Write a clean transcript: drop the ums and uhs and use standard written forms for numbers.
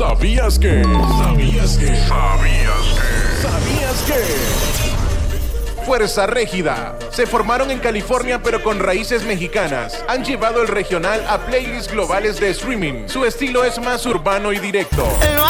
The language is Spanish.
¿Sabías que? ¿Sabías que? ¿Sabías que? ¿Sabías que? Fuerza Régida. Se formaron en California pero con raíces mexicanas. Han llevado el regional a playlists globales de streaming. Su estilo es más urbano y directo.